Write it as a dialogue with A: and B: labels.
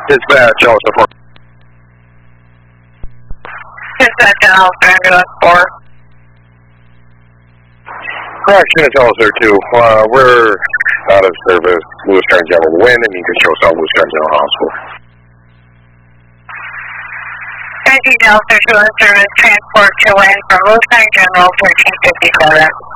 A: Dispatch, also for.
B: Dispatch, Alice, ambulance 4.
A: Correction, it's Alice 2. We're out of service. Lewis County General Wind, and you can show us all Lewis County General Hospital.
B: 19 Alice 2 in service, transport to Wind from Lewis County General 1357.